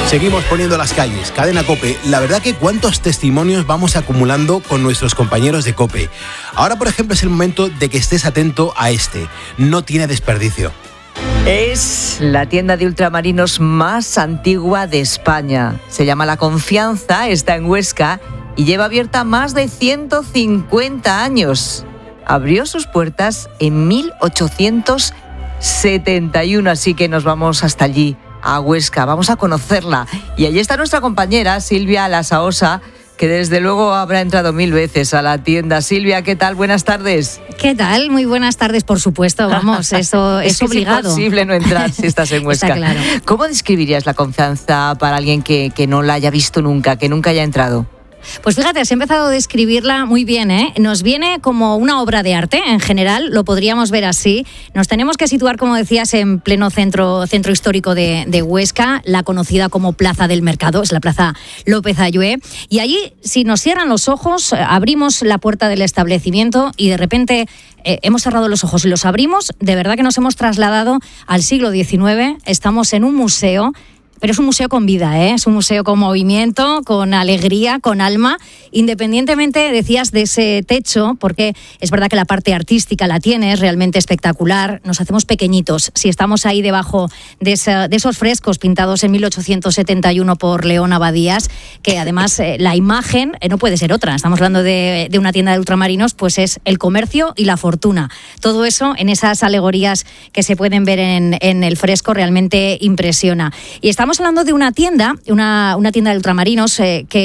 Seguimos poniendo las calles. Cadena COPE. La verdad que cuántos testimonios vamos acumulando con nuestros compañeros de COPE. Ahora, por ejemplo, es el momento de que estés atento a este. No tiene desperdicio. Es la tienda de ultramarinos más antigua de España. Se llama La Confianza, está en Huesca y lleva abierta más de 150 años. Abrió sus puertas en 1871, así que nos vamos hasta allí, a Huesca. Vamos a conocerla. Y allí está nuestra compañera Silvia Lasaosa, que desde luego habrá entrado 1000 veces a la tienda. Silvia, ¿qué tal? Buenas tardes. ¿Qué tal? Muy buenas tardes, por supuesto. Vamos, eso es obligado. Es imposible no entrar si estás en Huesca. Está claro. ¿Cómo describirías La Confianza para alguien que no la haya visto nunca, que nunca haya entrado? Pues fíjate, has empezado a describirla muy bien, ¿eh? Nos viene como una obra de arte, en general, lo podríamos ver así. Nos tenemos que situar, como decías, en pleno centro histórico de Huesca, la conocida como Plaza del Mercado, es la Plaza López Ayué. Y allí, si nos cierran los ojos, abrimos la puerta del establecimiento y de repente hemos cerrado los ojos y los abrimos. De verdad que nos hemos trasladado al siglo XIX, estamos en un museo. Pero es un museo con vida, ¿eh? Es un museo con movimiento, con alegría, con alma. Independientemente, decías, de ese techo, porque es verdad que la parte artística la tiene, es realmente espectacular. Nos hacemos pequeñitos si estamos ahí debajo de esos frescos pintados en 1871 por León Abadías, que además la imagen no puede ser otra. Estamos hablando de una tienda de ultramarinos, pues es el comercio y la fortuna. Todo eso en esas alegorías que se pueden ver en el fresco realmente impresiona. Y estamos hablando de una tienda de ultramarinos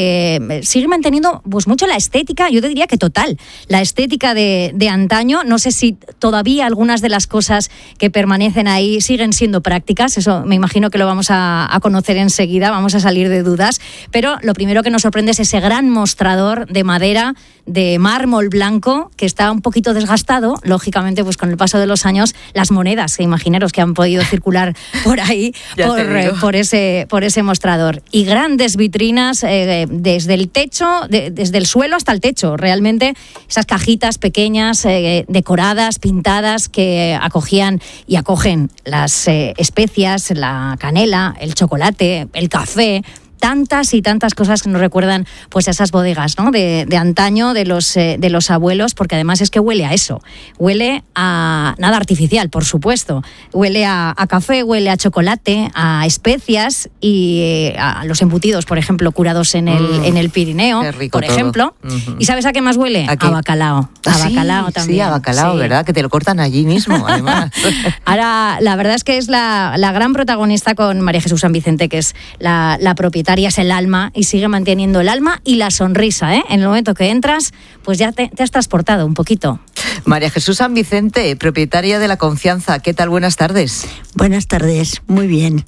que sigue manteniendo pues mucho la estética, yo te diría que total, la estética de antaño. No sé si todavía algunas de las cosas que permanecen ahí siguen siendo prácticas, eso me imagino que lo vamos a conocer enseguida, vamos a salir de dudas, pero lo primero que nos sorprende es ese gran mostrador de madera, de mármol blanco, que está un poquito desgastado, lógicamente pues con el paso de los años, las monedas, que imaginaros que han podido circular por ahí, por ese mostrador. Y grandes vitrinas desde el techo, desde el suelo hasta el techo. Realmente esas cajitas pequeñas, decoradas, pintadas, que acogían y acogen las especias, la canela, el chocolate, el café. Tantas y tantas cosas que nos recuerdan pues a esas bodegas, ¿no? de antaño, de los abuelos, porque además es que huele a eso, huele a nada artificial, por supuesto, huele a café, huele a chocolate, a especias y a los embutidos, por ejemplo, curados en el Pirineo, por ejemplo. Uh-huh. ¿Y sabes a qué más huele? ¿A bacalao. A bacalao también. Sí, a bacalao, sí. ¿Verdad? Que te lo cortan allí mismo, además. Ahora, la verdad es que es la gran protagonista con María Jesús San Vicente, que es la propietaria, es el alma y sigue manteniendo el alma y la sonrisa, ¿eh? En el momento que entras, pues ya te has transportado un poquito. María Jesús San Vicente, propietaria de La Confianza, ¿qué tal? Buenas tardes. Buenas tardes, muy bien.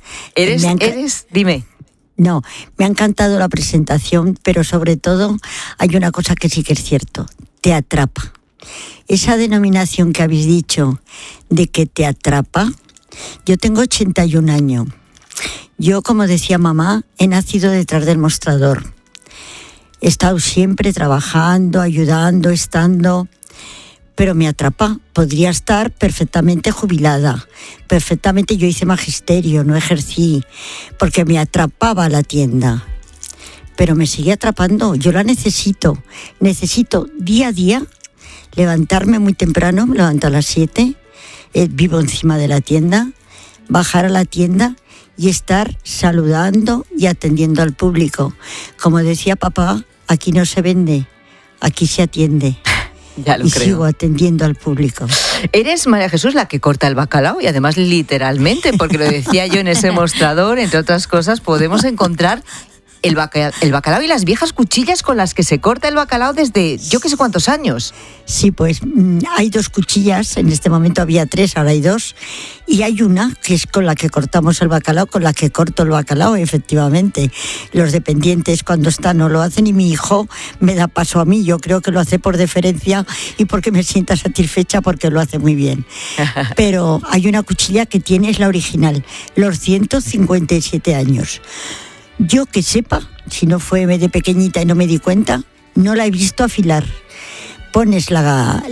Dime. No, me ha encantado la presentación, pero sobre todo hay una cosa que sí que es cierto, te atrapa. Esa denominación que habéis dicho de que te atrapa, yo tengo 81 años. Yo, como decía mamá, he nacido detrás del mostrador. He estado siempre trabajando, ayudando, estando, pero me atrapa. Podría estar perfectamente jubilada, perfectamente. Yo hice magisterio, no ejercí, porque me atrapaba la tienda. Pero me sigue atrapando, yo la necesito. Necesito día a día levantarme muy temprano, me levanto a las 7, vivo encima de la tienda, bajar a la tienda y estar saludando y atendiendo al público. Como decía papá, aquí no se vende, aquí se atiende. Ya lo creo. Sigo atendiendo al público. Eres, María Jesús, la que corta el bacalao y además literalmente, porque lo decía yo en ese mostrador, entre otras cosas, podemos encontrar el bacalao y las viejas cuchillas con las que se corta el bacalao desde yo que sé cuántos años. Sí, pues hay 2 cuchillas, en este momento había 3, ahora hay 2, y hay una que es con la que cortamos el bacalao, con la que corto el bacalao, efectivamente. Los dependientes cuando están no lo hacen y mi hijo me da paso a mí, yo creo que lo hace por deferencia y porque me sienta satisfecha porque lo hace muy bien. Pero hay una cuchilla que tiene, es la original, los 157 años. Yo que sepa, si no fue de pequeñita y no me di cuenta, no la he visto afilar. Pones la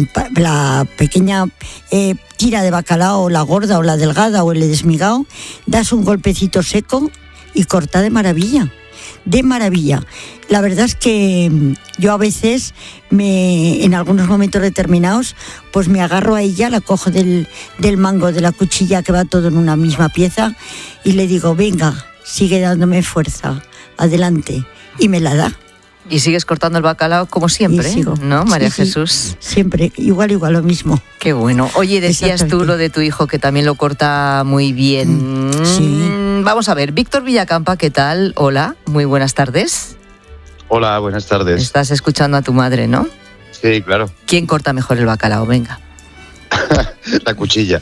pequeña tira de bacalao, la gorda o la delgada o el desmigado, das un golpecito seco, y corta de maravilla. De maravilla. La verdad es que yo a veces, en algunos momentos determinados, pues me agarro a ella, la cojo del mango de la cuchilla, que va todo en una misma pieza, y le digo, venga, sigue dándome fuerza, adelante, y me la da. Y sigues cortando el bacalao como siempre, sigo. ¿no, María Sí, Jesús? Siempre, igual lo mismo. Qué bueno. Oye, decías tú lo de tu hijo, que también lo corta muy bien. Sí. Vamos a ver, Víctor Villacampa, ¿qué tal? Hola, muy buenas tardes. Hola, buenas tardes. Estás escuchando a tu madre, ¿no? Sí, claro. ¿Quién corta mejor el bacalao? Venga. La cuchilla.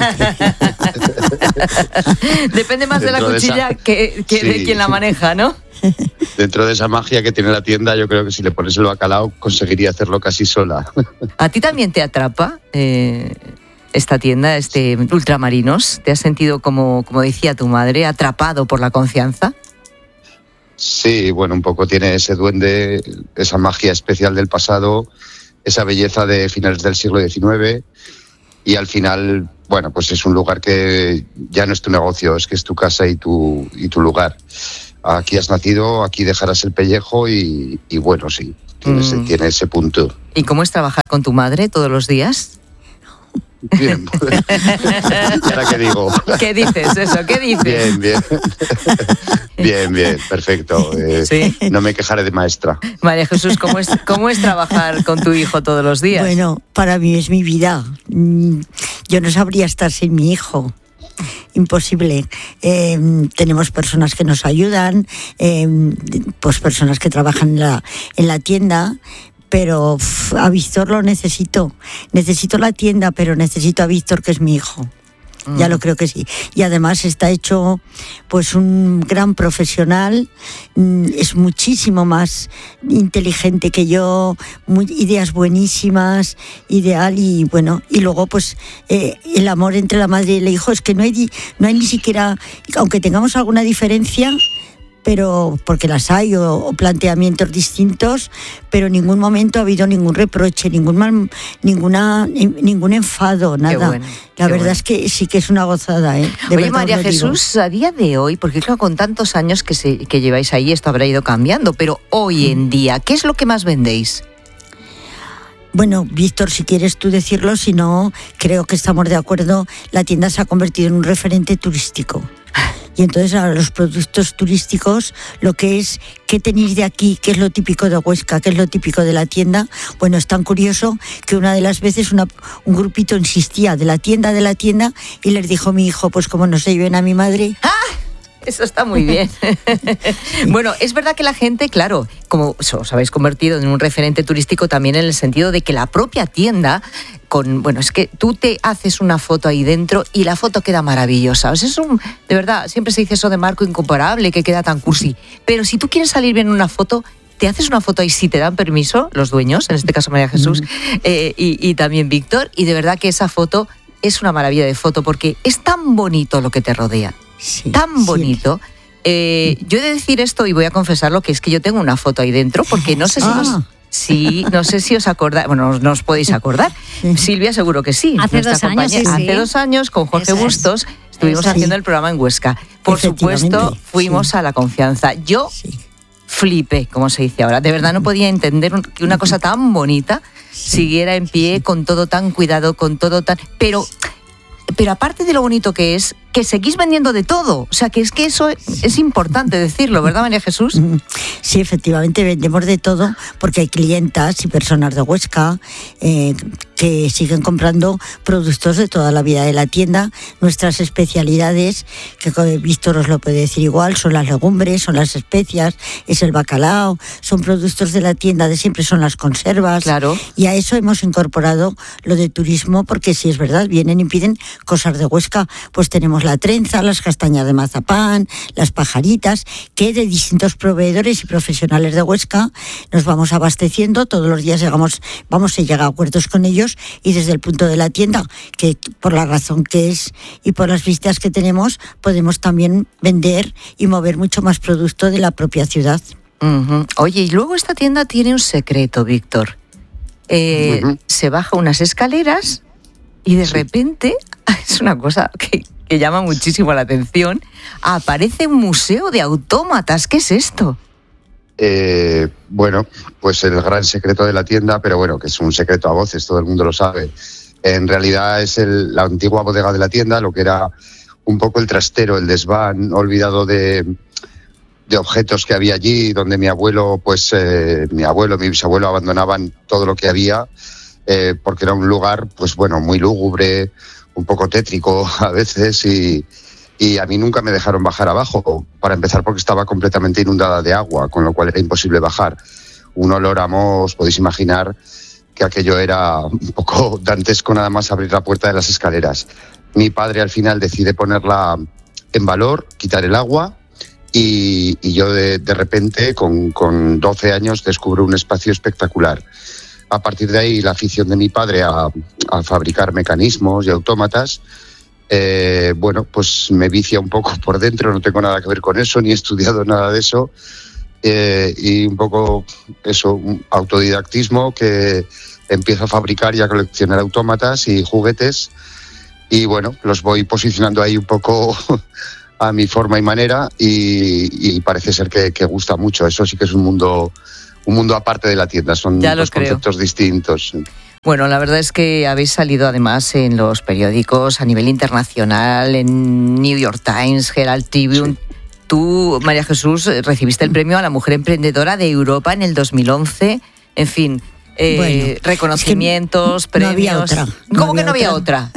Depende más de la cuchilla que de quien la maneja, ¿no? Dentro de esa magia que tiene la tienda, yo creo que si le pones el bacalao conseguiría hacerlo casi sola. ¿A ti también te atrapa esta tienda, Ultramarinos? ¿Te has sentido, como decía tu madre, atrapado por la confianza? Sí, bueno, un poco tiene ese duende, esa magia especial del pasado, esa belleza de finales del siglo XIX, y al final, bueno, pues es un lugar que ya no es tu negocio, es que es tu casa y tu lugar. Aquí has nacido, aquí dejarás el pellejo y bueno, sí, tiene ese punto. ¿Y cómo es trabajar con tu madre todos los días? Bien. ¿Y ahora qué digo? ¿Qué dices eso? ¿Qué dices? Bien, perfecto. ¿Sí? No me quejaré de maestra. María Jesús, ¿cómo es trabajar con tu hijo todos los días? Bueno, para mí es mi vida. Yo no sabría estar sin mi hijo. Imposible. Tenemos personas que nos ayudan, pues personas que trabajan en la tienda, pero a Víctor lo necesito. Necesito la tienda, pero necesito a Víctor, que es mi hijo. Ya lo creo que sí. Y además está hecho pues un gran profesional, es muchísimo más inteligente que yo, ideas buenísimas, ideal, y bueno, y luego pues el amor entre la madre y el hijo es que no hay ni siquiera, aunque tengamos alguna diferencia, pero porque las hay, o planteamientos distintos, pero en ningún momento ha habido ningún reproche, ningún enfado, nada. Bueno, la verdad es que sí que es una gozada, ¿eh? Oye, María Jesús, a día de hoy, porque claro, con tantos años que lleváis ahí, esto habrá ido cambiando, pero hoy en día, ¿qué es lo que más vendéis? Bueno, Víctor, si quieres tú decirlo, si no, creo que estamos de acuerdo, la tienda se ha convertido en un referente turístico. Y entonces ahora los productos turísticos, lo que es, ¿qué tenéis de aquí? ¿Qué es lo típico de Huesca? ¿Qué es lo típico de la tienda? Bueno, es tan curioso que una de las veces un grupito insistía de la tienda, y les dijo mi hijo, pues como no se lleven a mi madre... ¡Ah! Eso está muy bien. Bueno, es verdad que la gente, claro, como os habéis convertido en un referente turístico también en el sentido de que la propia tienda, es que tú te haces una foto ahí dentro y la foto queda maravillosa. O sea, de verdad, siempre se dice eso de marco incomparable, que queda tan cursi. Pero si tú quieres salir bien en una foto, te haces una foto ahí si te dan permiso, los dueños, en este caso María Jesús, y también Víctor, y de verdad que esa foto es una maravilla de foto porque es tan bonito lo que te rodea. Sí, tan bonito. Yo he de decir esto y voy a confesarlo, que es que yo tengo una foto ahí dentro, porque no sé si os acordáis, bueno, no os podéis acordar. Silvia seguro que sí. Hace 2 años, sí. Hace 2 años con Jorge Bustos estuvimos haciendo el programa en Huesca. Por supuesto, fuimos a La Confianza. Yo flipé, como se dice ahora. De verdad no podía entender que una cosa tan bonita siguiera en pie, con todo tan cuidado, con todo tan... Pero aparte de lo bonito que es, que seguís vendiendo de todo. O sea, que eso es importante decirlo, ¿verdad, María Jesús? Sí, efectivamente, vendemos de todo, porque hay clientas y personas de Huesca que siguen comprando productos de toda la vida de la tienda. Nuestras especialidades, que Víctor os lo puede decir igual, son las legumbres, son las especias, es el bacalao, son productos de la tienda de siempre, son las conservas. Claro. Y a eso hemos incorporado lo de turismo, porque sí es verdad, vienen y piden cosas de Huesca, pues tenemos la trenza, las castañas de mazapán, las pajaritas, que de distintos proveedores y profesionales de Huesca nos vamos abasteciendo. Todos los días vamos a llegar a acuerdos con ellos, y desde el punto de la tienda, que por la razón que es y por las vistas que tenemos, podemos también vender y mover mucho más producto de la propia ciudad. Oye, y luego esta tienda tiene un secreto, Víctor. Se baja unas escaleras y de repente es una cosa que llama muchísimo la atención. Aparece un museo de autómatas. ¿Qué es esto? Bueno, pues el gran secreto de la tienda, pero bueno, que es un secreto a voces, todo el mundo lo sabe. En realidad es la antigua bodega de la tienda, lo que era un poco el trastero, el desván olvidado de objetos que había allí, donde mi abuelo, mi bisabuelo abandonaban todo lo que había, porque era un lugar, pues bueno, muy lúgubre, un poco tétrico a veces, y a mí nunca me dejaron bajar abajo, para empezar porque estaba completamente inundada de agua, con lo cual era imposible bajar. Un olor a moho, os podéis imaginar que aquello era un poco dantesco nada más abrir la puerta de las escaleras. Mi padre al final decide ponerla en valor, quitar el agua, y yo de repente, con 12 años, descubro un espacio espectacular. A partir de ahí, la afición de mi padre a fabricar mecanismos y autómatas, bueno, pues me vicia un poco por dentro, no tengo nada que ver con eso, ni he estudiado nada de eso, y un poco eso, un autodidactismo, que empiezo a fabricar y a coleccionar autómatas y juguetes, y bueno, los voy posicionando ahí un poco a mi forma y manera, y parece ser que gusta mucho. Eso sí que es un mundo aparte de la tienda, son dos conceptos distintos. Bueno, la verdad es que habéis salido además en los periódicos a nivel internacional, en New York Times, Herald Tribune. Sí. Tú, María Jesús, recibiste el premio a la Mujer Emprendedora de Europa en el 2011. En fin, bueno, reconocimientos, es que premios. No había otra. ¿Cómo que no había otra?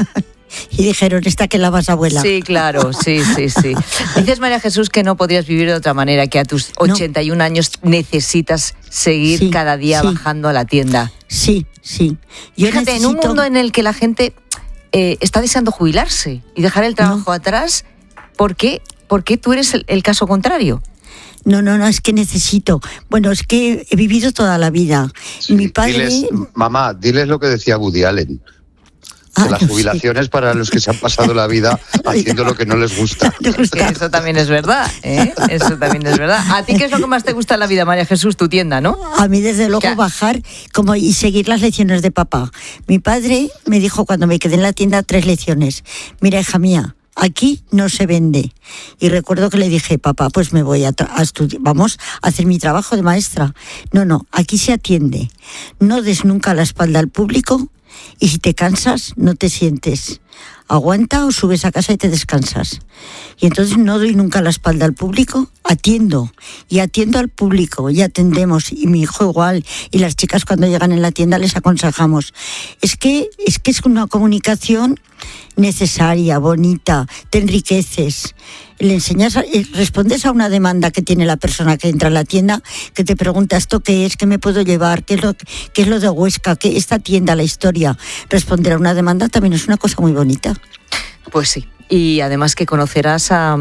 Y dijeron, esta que la vas a abuela. Sí, claro, sí. Dices, María Jesús, que no podrías vivir de otra manera, que a tus 81 años necesitas seguir cada día bajando a la tienda. Sí. Fíjate, en un mundo en el que la gente está deseando jubilarse y dejar el trabajo atrás, ¿por qué tú eres el caso contrario? No, es que necesito. Bueno, es que he vivido toda la vida. Sí, mi padre... Mamá, diles lo que decía Woody Allen. Que las jubilaciones para los que se han pasado la vida haciendo lo que no les gusta. Eso también es verdad, ¿eh? Eso también es verdad. ¿A ti qué es lo que más te gusta en la vida, María Jesús? Tu tienda, ¿no? A mí, desde luego, bajar y seguir las lecciones de papá. Mi padre me dijo cuando me quedé en la tienda 3 lecciones. Mira, hija mía, aquí no se vende. Y recuerdo que le dije, papá, pues me voy a estudiar, vamos a hacer mi trabajo de maestra. No, aquí se atiende. No des nunca la espalda al público. Y si te cansas, no te sientes. Aguanta o subes a casa y te descansas. Y entonces no doy nunca la espalda al público, atiendo al público y atendemos. Y mi hijo igual, y las chicas cuando llegan en la tienda les aconsejamos. Es que es una comunicación necesaria, bonita, te enriqueces. Le enseñas, respondes a una demanda que tiene la persona que entra a la tienda, que te pregunta esto qué es, qué me puedo llevar, qué es lo de Huesca, qué esta tienda, la historia. Responder a una demanda también es una cosa muy bonita. Pues sí. Y además que conocerás a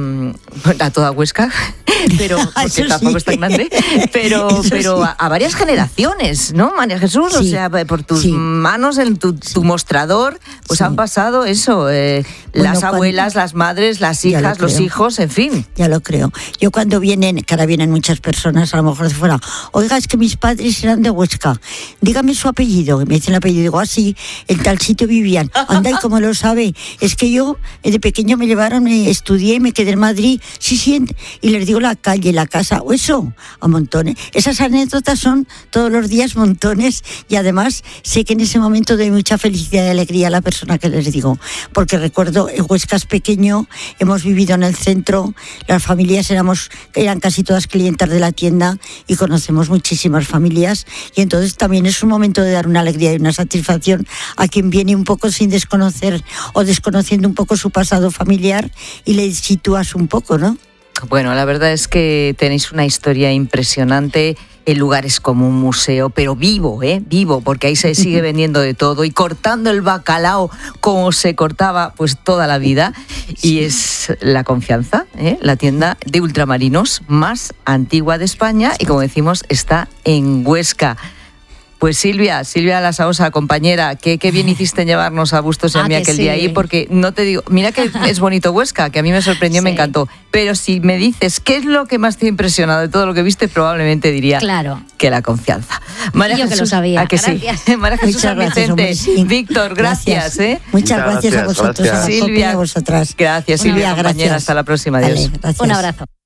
toda Huesca, pero porque tampoco es tan grande, pero a varias generaciones, ¿no, María Jesús? Sí. O sea, por tus manos, en tu mostrador, pues han pasado eso, las abuelas, las madres, las hijas, los hijos, en fin. Ya lo creo. Yo cuando vienen, que ahora vienen muchas personas, a lo mejor de fuera, oiga, es que mis padres eran de Huesca, dígame su apellido. Y me dicen el apellido, digo, sí, en tal sitio vivían. Anda, ¿y cómo lo sabe? Es que yo, de pequeño me llevaron, estudié, me quedé en Madrid, sí, y les digo la calle, la casa, o eso, a montones. Esas anécdotas son todos los días montones, y además sé que en ese momento doy mucha felicidad y alegría a la persona que les digo, porque recuerdo, Huesca es pequeño, hemos vivido en el centro, las familias eran casi todas clientas de la tienda y conocemos muchísimas familias, y entonces también es un momento de dar una alegría y una satisfacción a quien viene un poco sin desconocer o desconociendo un poco su pasado familiar, y le sitúas un poco, ¿no? Bueno, la verdad es que tenéis una historia impresionante. El lugar es como un museo, pero vivo, porque ahí se sigue vendiendo de todo y cortando el bacalao como se cortaba pues toda la vida. Y es La Confianza, la tienda de ultramarinos más antigua de España, y como decimos, está en Huesca. Pues Silvia Lasaosa, compañera, qué bien hiciste en llevarnos a Bustos y a mí aquel día ahí, porque no te digo, mira que es bonito Huesca, que a mí me sorprendió, me encantó, pero si me dices qué es lo que más te ha impresionado de todo lo que viste, probablemente diría que la confianza. María Jesús, que lo sabía. ¿A que sí? María Jesús San Vicente, Víctor, gracias. Muchas gracias a vosotros, a la Silvia, a vosotras. Gracias, Silvia, compañera, hasta la próxima, adiós. Un abrazo.